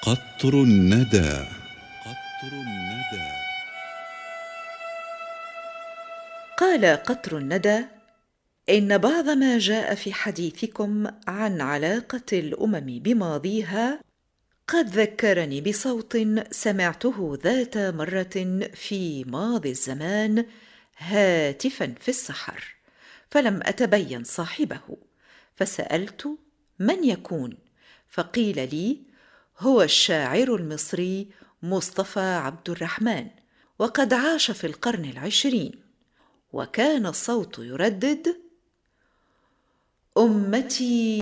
قطر الندى. قطر الندى. قال قطر الندى: إن بعض ما جاء في حديثكم عن علاقة الأمم بماضيها قد ذكرني بصوت سمعته ذات مرة في ماضي الزمان هاتفا في السحر، فلم أتبين صاحبه، فسألت من يكون، فقيل لي: هو الشاعر المصري مصطفى عبد الرحمن، وقد عاش في القرن العشرين. وكان الصوت يردد: أمتي